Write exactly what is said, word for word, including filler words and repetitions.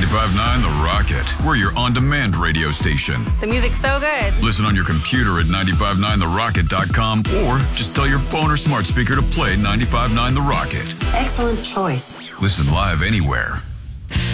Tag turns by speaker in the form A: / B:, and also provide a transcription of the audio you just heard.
A: ninety-five point nine The Rocket. We're your on-demand radio station.
B: The music's so good.
A: Listen on your computer at nine five nine the rocket dot com or just tell your phone or smart speaker to play ninety-five point nine The Rocket.
C: Excellent choice.
A: Listen live anywhere.